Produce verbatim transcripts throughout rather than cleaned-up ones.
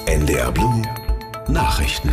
N D R Blue Nachrichten.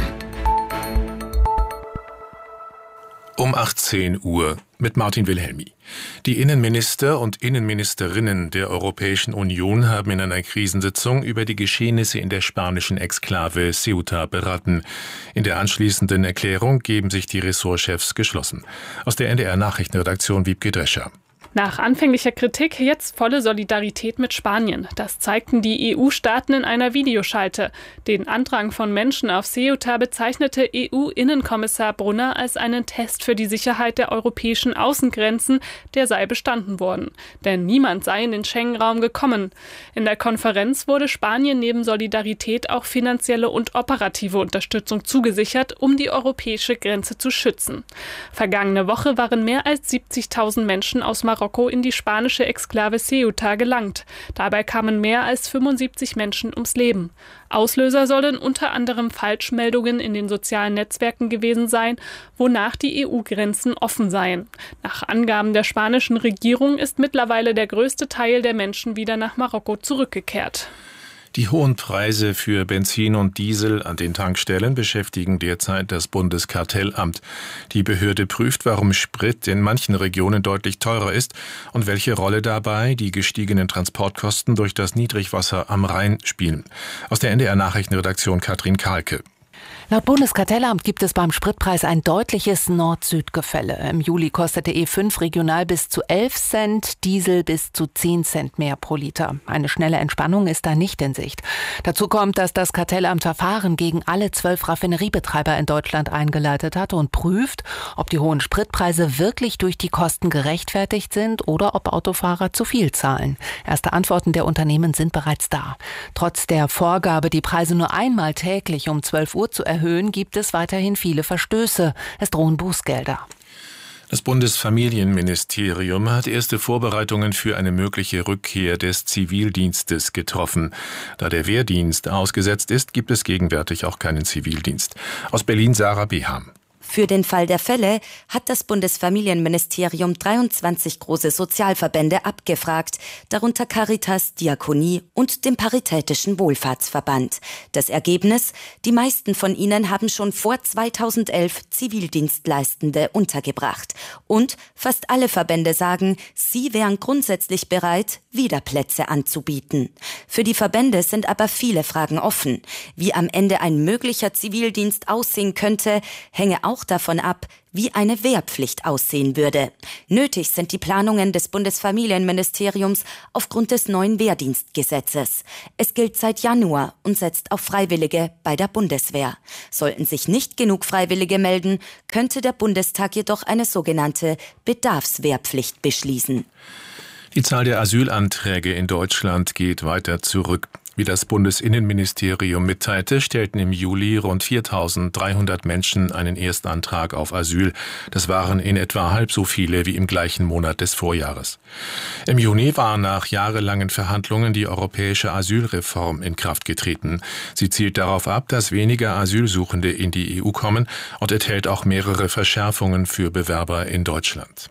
Um achtzehn Uhr mit Martin Wilhelmi. Die Innenminister und Innenministerinnen der Europäischen Union haben in einer Krisensitzung über die Geschehnisse in der spanischen Exklave Ceuta beraten. In der anschließenden Erklärung geben sich die Ressortchefs geschlossen. Aus der N D R Nachrichtenredaktion Wiebke Drescher. Nach anfänglicher Kritik jetzt volle Solidarität mit Spanien. Das zeigten die E U-Staaten in einer Videoschalte. Den Andrang von Menschen auf Ceuta bezeichnete E U-Innenkommissar Brunner als einen Test für die Sicherheit der europäischen Außengrenzen, der sei bestanden worden. Denn niemand sei in den Schengen-Raum gekommen. In der Konferenz wurde Spanien neben Solidarität auch finanzielle und operative Unterstützung zugesichert, um die europäische Grenze zu schützen. Vergangene Woche waren mehr als siebzigtausend Menschen aus Marokko in die spanische Exklave Ceuta gelangt. Dabei kamen mehr als fünfundsiebzig Menschen ums Leben. Auslöser sollen unter anderem Falschmeldungen in den sozialen Netzwerken gewesen sein, wonach die E U-Grenzen offen seien. Nach Angaben der spanischen Regierung ist mittlerweile der größte Teil der Menschen wieder nach Marokko zurückgekehrt. Die hohen Preise für Benzin und Diesel an den Tankstellen beschäftigen derzeit das Bundeskartellamt. Die Behörde prüft, warum Sprit in manchen Regionen deutlich teurer ist und welche Rolle dabei die gestiegenen Transportkosten durch das Niedrigwasser am Rhein spielen. Aus der N D R Nachrichtenredaktion Katrin Kahlke. Laut Bundeskartellamt gibt es beim Spritpreis ein deutliches Nord-Süd-Gefälle. Im Juli kostete E fünf regional bis zu elf Cent, Diesel bis zu zehn Cent mehr pro Liter. Eine schnelle Entspannung ist da nicht in Sicht. Dazu kommt, dass das Kartellamt Verfahren gegen alle zwölf Raffineriebetreiber in Deutschland eingeleitet hat und prüft, ob die hohen Spritpreise wirklich durch die Kosten gerechtfertigt sind oder ob Autofahrer zu viel zahlen. Erste Antworten der Unternehmen sind bereits da. Trotz der Vorgabe, die Preise nur einmal täglich um zwölf Uhr zu erhöhen, gibt es weiterhin viele Verstöße. Es drohen Bußgelder. Das Bundesfamilienministerium hat erste Vorbereitungen für eine mögliche Rückkehr des Zivildienstes getroffen. Da der Wehrdienst ausgesetzt ist, gibt es gegenwärtig auch keinen Zivildienst. Aus Berlin Sarah Beham. Für den Fall der Fälle hat das Bundesfamilienministerium dreiundzwanzig große Sozialverbände abgefragt, darunter Caritas, Diakonie und dem Paritätischen Wohlfahrtsverband. Das Ergebnis: Die meisten von ihnen haben schon vor zweitausendelf Zivildienstleistende untergebracht. Und fast alle Verbände sagen, sie wären grundsätzlich bereit, wieder Plätze anzubieten. Für die Verbände sind aber viele Fragen offen. Wie am Ende ein möglicher Zivildienst aussehen könnte, hänge auch davon ab, wie eine Wehrpflicht aussehen würde. Nötig sind die Planungen des Bundesfamilienministeriums aufgrund des neuen Wehrdienstgesetzes. Es gilt seit Januar und setzt auf Freiwillige bei der Bundeswehr. Sollten sich nicht genug Freiwillige melden, könnte der Bundestag jedoch eine sogenannte Bedarfswehrpflicht beschließen. Die Zahl der Asylanträge in Deutschland geht weiter zurück. Wie das Bundesinnenministerium mitteilte, stellten im Juli rund viertausenddreihundert Menschen einen Erstantrag auf Asyl. Das waren in etwa halb so viele wie im gleichen Monat des Vorjahres. Im Juni war nach jahrelangen Verhandlungen die europäische Asylreform in Kraft getreten. Sie zielt darauf ab, dass weniger Asylsuchende in die E U kommen und enthält auch mehrere Verschärfungen für Bewerber in Deutschland.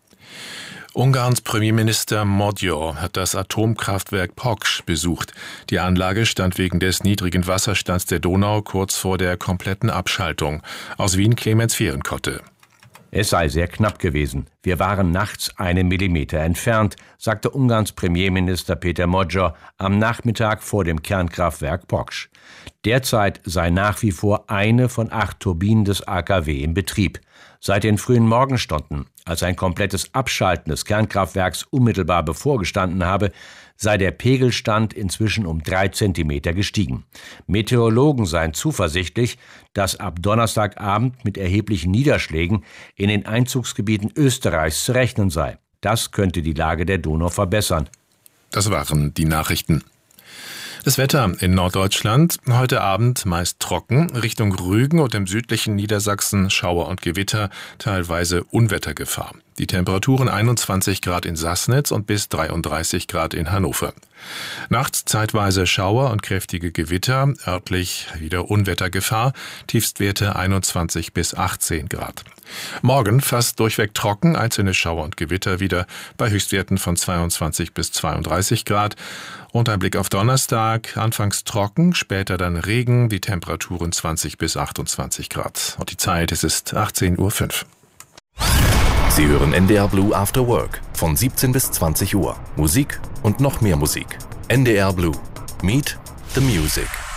Ungarns Premierminister Magyar hat das Atomkraftwerk Paks besucht. Die Anlage stand wegen des niedrigen Wasserstands der Donau kurz vor der kompletten Abschaltung. Aus Wien Clemens Fehrenkotte. Es sei sehr knapp gewesen. Wir waren nachts einen Millimeter entfernt, sagte Ungarns Premierminister Péter Magyar am Nachmittag vor dem Kernkraftwerk Paks. Derzeit sei nach wie vor eine von acht Turbinen des A K W in Betrieb. Seit den frühen Morgenstunden, als ein komplettes Abschalten des Kernkraftwerks unmittelbar bevorgestanden habe, sei der Pegelstand inzwischen um drei Zentimeter gestiegen. Meteorologen seien zuversichtlich, dass ab Donnerstagabend mit erheblichen Niederschlägen in den Einzugsgebieten Österreichs zu rechnen sei. Das könnte die Lage der Donau verbessern. Das waren die Nachrichten. Das Wetter in Norddeutschland heute Abend meist trocken, Richtung Rügen und im südlichen Niedersachsen Schauer und Gewitter, teilweise Unwettergefahr. Die Temperaturen einundzwanzig Grad in Sassnitz und bis dreiunddreißig Grad in Hannover. Nachts zeitweise Schauer und kräftige Gewitter, örtlich wieder Unwettergefahr, Tiefstwerte einundzwanzig bis achtzehn Grad. Morgen fast durchweg trocken, einzelne Schauer und Gewitter wieder bei Höchstwerten von zweiundzwanzig bis zweiunddreißig Grad. Und ein Blick auf Donnerstag, anfangs trocken, später dann Regen, die Temperaturen zwanzig bis achtundzwanzig Grad. Und die Zeit, es ist achtzehn Uhr fünf. Sie hören N D R Blue After Work von siebzehn bis zwanzig Uhr. Musik und noch mehr Musik. N D R Blue. Meet the Music.